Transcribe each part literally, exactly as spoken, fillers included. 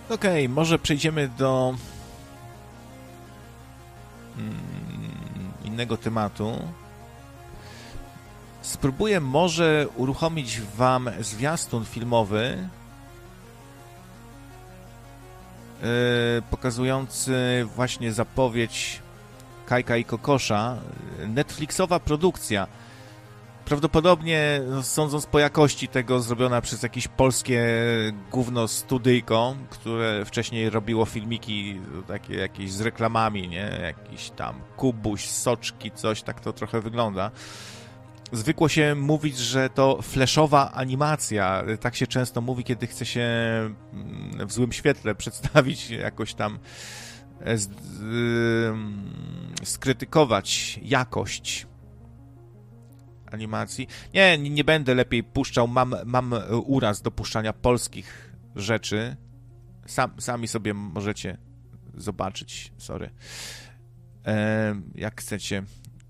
Okej, okay, może przejdziemy do mm, innego tematu. Spróbuję może uruchomić wam zwiastun filmowy yy, pokazujący właśnie zapowiedź Kajka i Kokosza. Netflixowa produkcja. Prawdopodobnie, no, sądząc po jakości tego, zrobiona przez jakieś polskie gówno studyjko, które wcześniej robiło filmiki takie jakieś z reklamami, nie? Jakiś tam Kubuś, soczki, coś, tak to trochę wygląda. Zwykło się mówić, że to flashowa animacja. Tak się często mówi, kiedy chce się w złym świetle przedstawić, jakoś tam skrytykować jakość animacji. Nie, nie będę lepiej puszczał. Mam, mam uraz do puszczania polskich rzeczy. Sam, sami sobie możecie zobaczyć. Sorry. E, jak chcecie.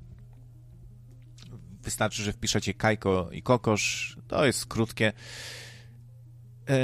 Wystarczy, że wpiszecie Kajko i Kokosz. To jest krótkie. E,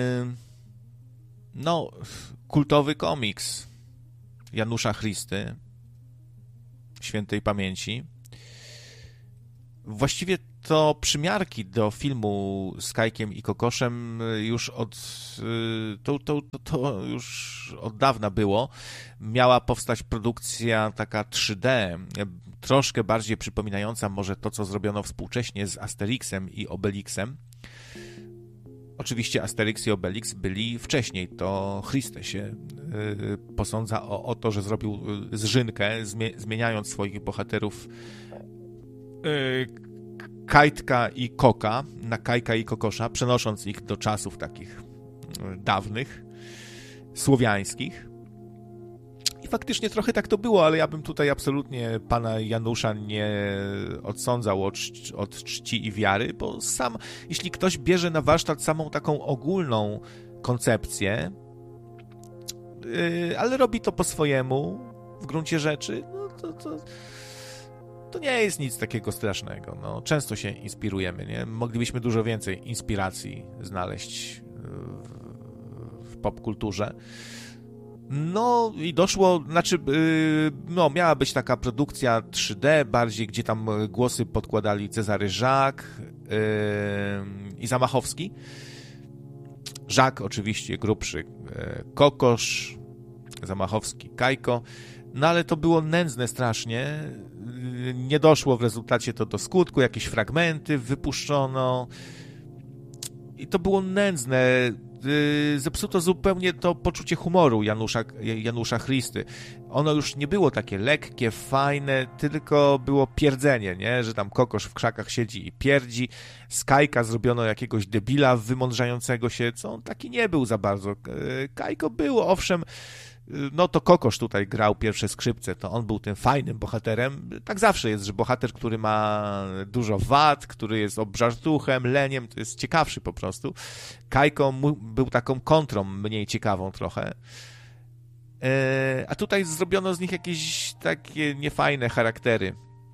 no, kultowy komiks Janusza Chrysty, świętej pamięci. Właściwie to przymiarki do filmu z Kajkiem i Kokoszem już od to, to, to, to już od dawna było. Miała powstać produkcja taka trzy D, troszkę bardziej przypominająca może to, co zrobiono współcześnie z Asterixem i Obelixem. Oczywiście Asterix i Obelix byli wcześniej, to Chryste się posądza o, o to, że zrobił zżynkę, zmieniając swoich bohaterów Kajtka i Koka na Kajka i Kokosza, przenosząc ich do czasów takich dawnych, słowiańskich. I faktycznie trochę tak to było, ale ja bym tutaj absolutnie pana Janusza nie odsądzał od, od czci i wiary, bo sam, jeśli ktoś bierze na warsztat samą taką ogólną koncepcję, yy, ale robi to po swojemu, w gruncie rzeczy, no to, to to nie jest nic takiego strasznego. No, często się inspirujemy, nie? Moglibyśmy dużo więcej inspiracji znaleźć w, w popkulturze. No i doszło, znaczy, yy, no, miała być taka produkcja trzy D bardziej, gdzie tam głosy podkładali Cezary Żak yy, i Zamachowski. Żak oczywiście grubszy yy, Kokosz, Zamachowski Kajko. No ale to było nędzne strasznie. Nie doszło w rezultacie to do skutku, jakieś fragmenty wypuszczono i to było nędzne. Zepsuto zupełnie to poczucie humoru Janusza, Janusza Chrysty. Ono już nie było takie lekkie, fajne, tylko było pierdzenie, nie? Że tam Kokosz w krzakach siedzi i pierdzi. Z Kajka zrobiono jakiegoś debila wymądrzającego się, co on taki nie był za bardzo. Kajko było, owszem, no to Kokosz tutaj grał pierwsze skrzypce, to on był tym fajnym bohaterem. Tak zawsze jest, że bohater, który ma dużo wad, który jest obżartuchem, leniem, to jest ciekawszy po prostu. Kajko był taką kontrą mniej ciekawą trochę. A tutaj zrobiono z nich jakieś takie niefajne charaktery.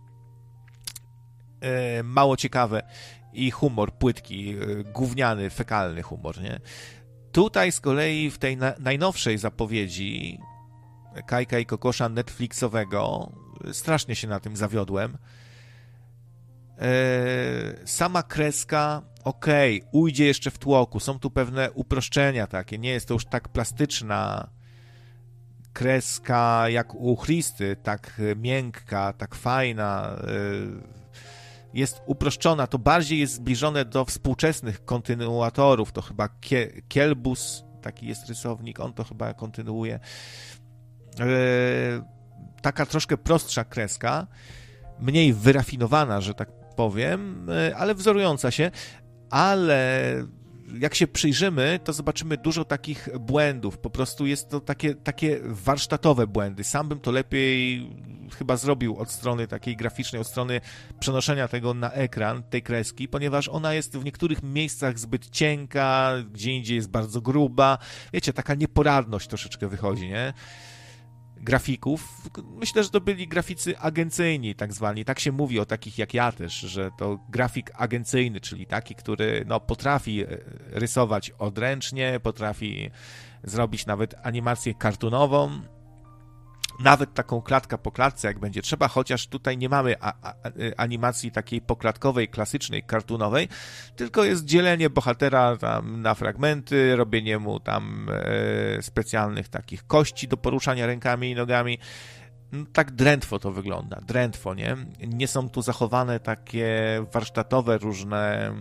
Mało ciekawe i humor płytki, gówniany, fekalny humor, nie? Tutaj z kolei w tej na- najnowszej zapowiedzi Kajka i Kokosza Netflixowego strasznie się na tym zawiodłem. Eee, sama kreska, okej, okay, ujdzie jeszcze w tłoku. Są tu pewne uproszczenia takie. Nie jest to już tak plastyczna kreska jak u Chrysty, tak miękka, tak fajna. Eee, jest uproszczona, to bardziej jest zbliżone do współczesnych kontynuatorów, to chyba Kie- Kielbus, taki jest rysownik, on to chyba kontynuuje. Eee, taka troszkę prostsza kreska, mniej wyrafinowana, że tak powiem, e, ale wzorująca się, ale jak się przyjrzymy, to zobaczymy dużo takich błędów, po prostu jest to takie, takie warsztatowe błędy. Sam bym to lepiej chyba zrobił od strony takiej graficznej, od strony przenoszenia tego na ekran, tej kreski, ponieważ ona jest w niektórych miejscach zbyt cienka, gdzie indziej jest bardzo gruba. Wiecie, taka nieporadność troszeczkę wychodzi, nie? grafików. Myślę, że to byli graficy agencyjni, tak zwani. Tak się mówi o takich jak ja też, że to grafik agencyjny, czyli taki, który no, potrafi rysować odręcznie, potrafi zrobić nawet animację cartoonową, nawet taką klatka po klatce, jak będzie trzeba, chociaż tutaj nie mamy a, a, animacji takiej poklatkowej, klasycznej, cartoonowej, tylko jest dzielenie bohatera tam na fragmenty, robienie mu tam e, specjalnych takich kości do poruszania rękami i nogami. No, tak drętwo to wygląda, drętwo, nie? Nie są tu zachowane takie warsztatowe różne...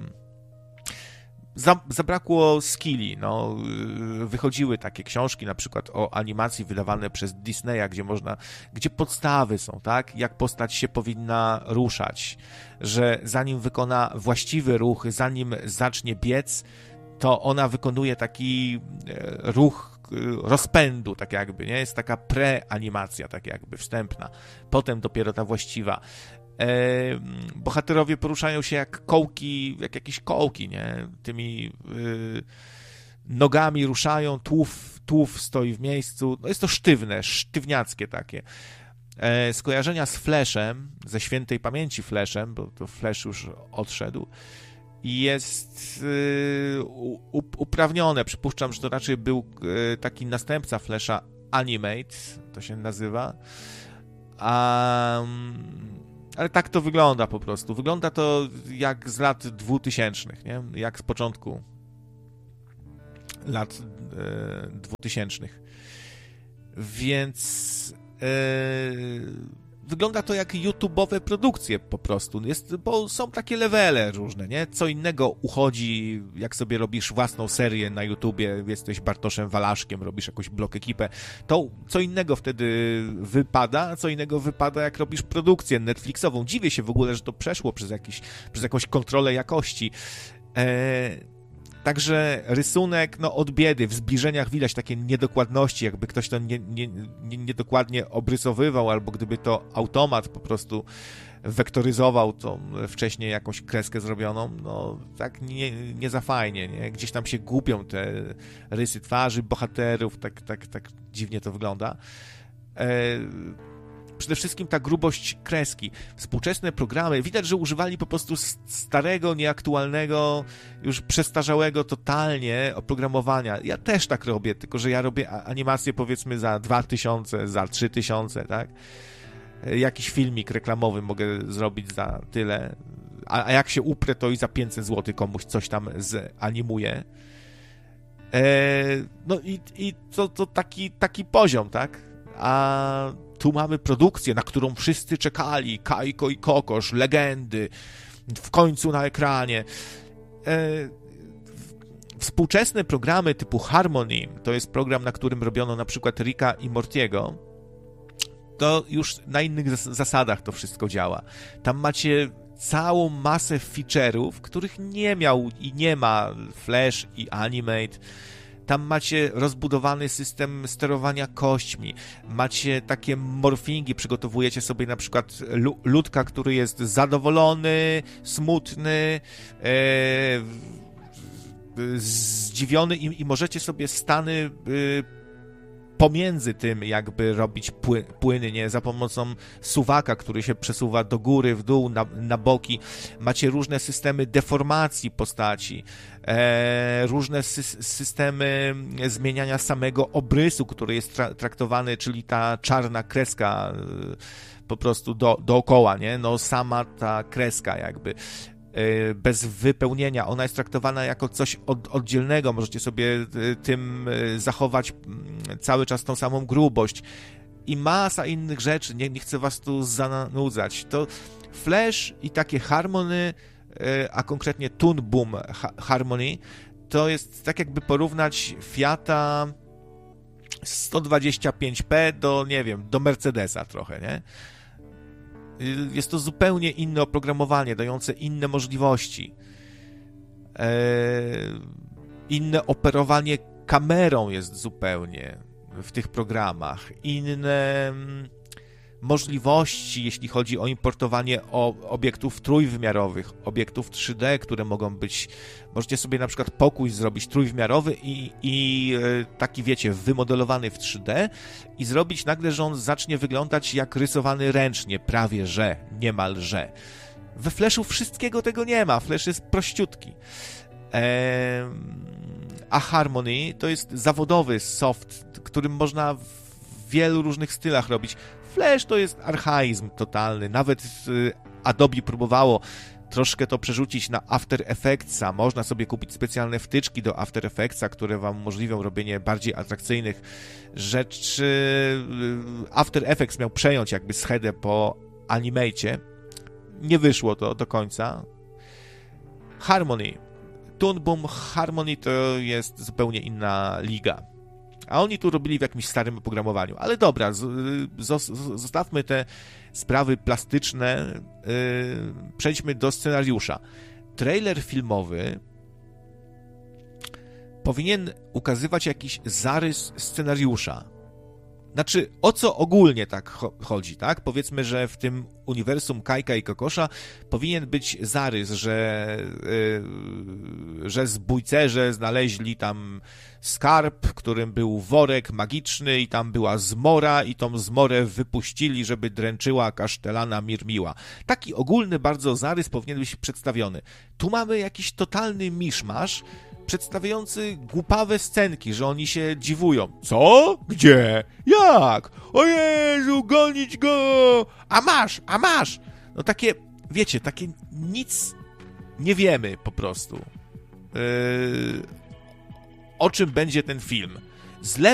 Zabrakło skilli, no, wychodziły takie książki, na przykład o animacji wydawane przez Disneya, gdzie można, gdzie podstawy są, tak, jak postać się powinna ruszać, że zanim wykona właściwy ruch, zanim zacznie biec, to ona wykonuje taki ruch rozpędu, tak jakby, nie, jest taka pre-animacja, tak jakby, wstępna, potem dopiero ta właściwa. Bohaterowie poruszają się jak kołki, jak jakieś kołki, nie? Tymi yy, nogami ruszają, tułów, tułów stoi w miejscu. No jest to sztywne, sztywniackie takie. E, skojarzenia z Flashem, ze świętej pamięci Flashem, bo to Flash już odszedł, jest yy, u, uprawnione. Przypuszczam, że to raczej był yy, taki następca Flasha, Animate, to się nazywa. A... Ale tak to wygląda po prostu. Wygląda to jak z lat dwutysięcznych, nie? Jak z początku lat e, dwutysięcznych. Więc e, wygląda to jak YouTube'owe produkcje po prostu. Jest, bo są takie levele różne, nie? Co innego uchodzi, jak sobie robisz własną serię na YouTubie, jesteś Bartoszem Walaszkiem, robisz jakąś blok ekipę, to co innego wtedy wypada, a co innego wypada, jak robisz produkcję Netflixową. Dziwię się w ogóle, że to przeszło przez, jakiś, przez jakąś kontrolę jakości. Eee, Także rysunek, no od biedy, w zbliżeniach widać takie niedokładności, jakby ktoś to nie, nie, nie, niedokładnie obrysowywał, albo gdyby to automat po prostu wektoryzował tą wcześniej jakąś kreskę zrobioną, no tak nie, nie za fajnie, nie? Gdzieś tam się gubią te rysy twarzy bohaterów, tak, tak, tak dziwnie to wygląda. E- Przede wszystkim ta grubość kreski. Współczesne programy, widać, że używali po prostu starego, nieaktualnego, już przestarzałego totalnie oprogramowania. Ja też tak robię, tylko że ja robię animacje powiedzmy za dwa tysiące, za trzy tysiące, tak? Jakiś filmik reklamowy mogę zrobić za tyle, a, a jak się uprę, to i za pięćset złotych komuś coś tam zanimuje. Eee, no i, i to, to taki, taki poziom, tak? A tu mamy produkcję, na którą wszyscy czekali. Kajko i Kokosz, legendy, w końcu na ekranie. E, współczesne programy typu Harmony, to jest program, na którym robiono na przykład Ricka i Mortiego, to już na innych zas- zasadach to wszystko działa. Tam macie całą masę feature'ów, których nie miał i nie ma Flash i Animate. Tam macie rozbudowany system sterowania kośćmi, macie takie morfingi, przygotowujecie sobie na przykład ludka, który jest zadowolony, smutny, e, zdziwiony i, i możecie sobie stany e, pomiędzy tym jakby robić pły, płyny, nie? Za pomocą suwaka, który się przesuwa do góry, w dół, na, na boki. Macie różne systemy deformacji postaci, e, różne sy systemy zmieniania samego obrysu, który jest tra traktowany, czyli ta czarna kreska e, po prostu do, dookoła, nie? No sama ta kreska jakby. Bez wypełnienia. Ona jest traktowana jako coś od, oddzielnego. Możecie sobie tym zachować cały czas tą samą grubość. I masa innych rzeczy. Nie, nie chcę was tu zanudzać. To Flash i takie Harmony, a konkretnie Toon Boom Harmony, to jest tak jakby porównać Fiata sto dwadzieścia pięć P do, nie wiem, do Mercedesa trochę, nie? Jest to zupełnie inne oprogramowanie, dające inne możliwości. Eee, inne operowanie kamerą jest zupełnie w tych programach. Inne możliwości, jeśli chodzi o importowanie o, obiektów trójwymiarowych, obiektów trzy D, które mogą być, możecie sobie na przykład pokój zrobić trójwymiarowy i, i taki, wiecie, wymodelowany w trzy D i zrobić nagle, że on zacznie wyglądać jak rysowany ręcznie, prawie że, niemalże. We Flashu wszystkiego tego nie ma, Flash jest prościutki. Eee, a Harmony to jest zawodowy soft, którym można w wielu różnych stylach robić. Flash to jest archaizm totalny, nawet Adobe próbowało troszkę to przerzucić na After Effectsa. Można sobie kupić specjalne wtyczki do After Effectsa, które wam umożliwią robienie bardziej atrakcyjnych rzeczy. After Effects miał przejąć jakby schedę po Animate'cie. Nie wyszło to do końca. Harmony. Toon Boom Harmony to jest zupełnie inna liga. A oni tu robili w jakimś starym oprogramowaniu. Ale dobra, z, z, zostawmy te sprawy plastyczne. Yy, przejdźmy do scenariusza. Trailer filmowy powinien ukazywać jakiś zarys scenariusza. Znaczy, o co ogólnie tak chodzi, tak? Powiedzmy, że w tym uniwersum Kajka i Kokosza powinien być zarys, że, yy, że zbójcerze znaleźli tam skarb, którym był worek magiczny i tam była zmora i tą zmorę wypuścili, żeby dręczyła kasztelana Mirmiła. Taki ogólny bardzo zarys powinien być przedstawiony. Tu mamy jakiś totalny miszmasz, przedstawiający głupawe scenki, że oni się dziwują. Co? Gdzie? Jak? O Jezu, gonić go! A masz, a masz! No takie, wiecie, takie nic nie wiemy po prostu. Yy, o czym będzie ten film. Zle